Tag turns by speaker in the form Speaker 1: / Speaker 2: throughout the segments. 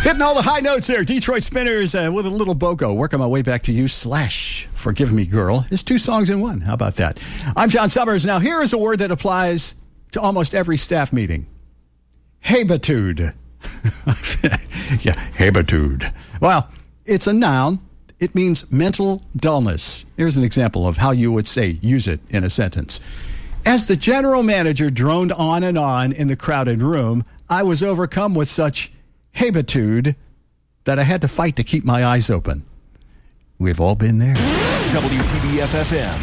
Speaker 1: Hitting all the high notes there. Detroit Spinners with a little BOGO. Working my way back to you / Forgive Me Girl. It's 2 songs in one. How about that? I'm John Summers. Now, here is a word that applies to almost every staff meeting. Habitude. Yeah, habitude. Well, it's a noun. It means mental dullness. Here's an example of how you would use it in a sentence. As the general manager droned on and on in the crowded room, I was overcome with such habitude that I had to fight to keep my eyes open. We've all been there.
Speaker 2: WTBF-FM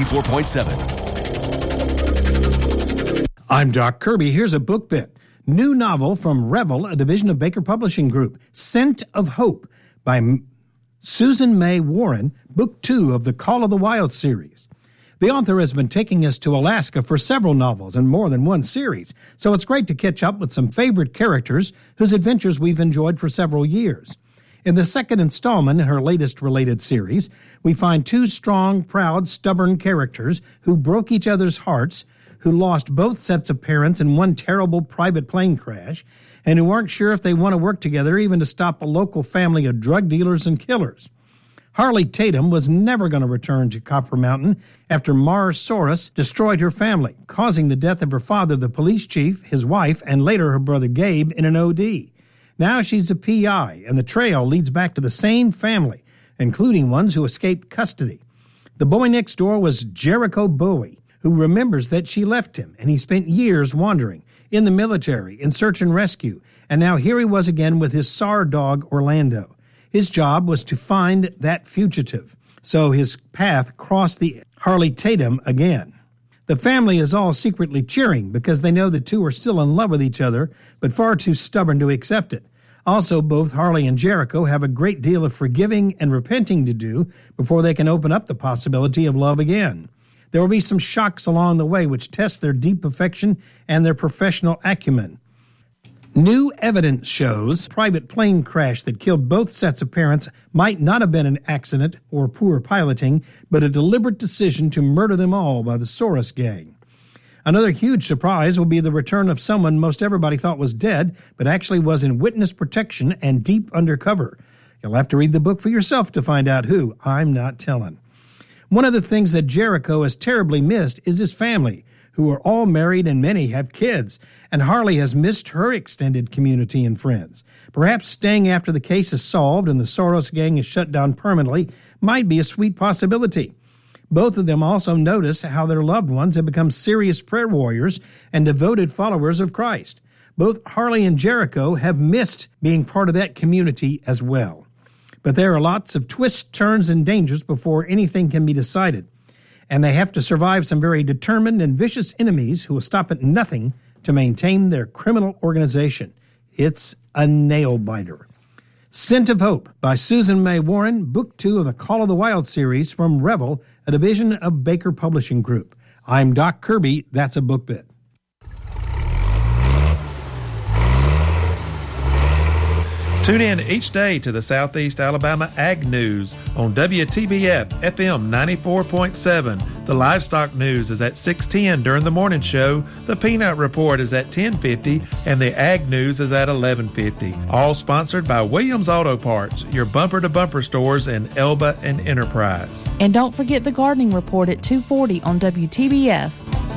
Speaker 2: 94.7.
Speaker 3: I'm Doc Kirby. Here's a book bit. New novel from Revel, a division of Baker Publishing Group. Scent of Hope by Susan May Warren, book 2 of the Call of the Wild series. The author has been taking us to Alaska for several novels and more than one series, so it's great to catch up with some favorite characters whose adventures we've enjoyed for several years. In the second installment in her latest related series, we find 2 strong, proud, stubborn characters who broke each other's hearts, who lost both sets of parents in one terrible private plane crash, and who aren't sure if they want to work together even to stop a local family of drug dealers and killers. Harley Tatum was never going to return to Copper Mountain after Mars Soros destroyed her family, causing the death of her father, the police chief, his wife, and later her brother Gabe in an OD. Now she's a PI, and the trail leads back to the same family, including ones who escaped custody. The boy next door was Jericho Bowie, who remembers that she left him, and he spent years wandering, in the military, in search and rescue, and now here he was again with his SAR dog, Orlando. His job was to find that fugitive, so his path crossed the Harley Tatum again. The family is all secretly cheering because they know the two are still in love with each other, but far too stubborn to accept it. Also, both Harley and Jericho have a great deal of forgiving and repenting to do before they can open up the possibility of love again. There will be some shocks along the way which test their deep affection and their professional acumen. New evidence shows a private plane crash that killed both sets of parents might not have been an accident or poor piloting, but a deliberate decision to murder them all by the Soros gang. Another huge surprise will be the return of someone most everybody thought was dead, but actually was in witness protection and deep undercover. You'll have to read the book for yourself to find out who. I'm not telling. One of the things that Jericho has terribly missed is his family, who are all married and many have kids, and Harley has missed her extended community and friends. Perhaps staying after the case is solved and the Soros gang is shut down permanently might be a sweet possibility. Both of them also notice how their loved ones have become serious prayer warriors and devoted followers of Christ. Both Harley and Jericho have missed being part of that community as well. But there are lots of twists, turns, and dangers before anything can be decided. And they have to survive some very determined and vicious enemies who will stop at nothing to maintain their criminal organization. It's a nail-biter. Scent of Hope by Susan May Warren, Book 2 of the Call of the Wild series from Revel, a division of Baker Publishing Group. I'm Doc Kirby. That's a book bit.
Speaker 4: Tune in each day to the Southeast Alabama Ag News on WTBF FM 94.7. The Livestock News is at 6:10 during the morning show. The Peanut Report is at 10:50, and the Ag News is at 11:50. All sponsored by Williams Auto Parts, your bumper-to-bumper stores in Elba and Enterprise.
Speaker 5: And don't forget the Gardening Report at 2:40 on WTBF.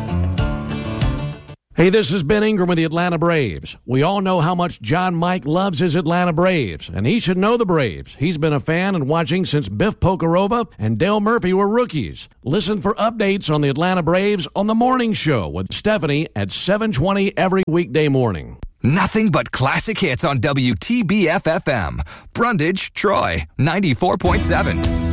Speaker 6: Hey, this is Ben Ingram with the Atlanta Braves. We all know how much John Mike loves his Atlanta Braves, and he should know the Braves. He's been a fan and watching since Biff Pocoroba and Dale Murphy were rookies. Listen for updates on the Atlanta Braves on The Morning Show with Stephanie at 7:20 every weekday morning.
Speaker 7: Nothing but classic hits on WTBF-FM. Brundage, Troy, 94.7.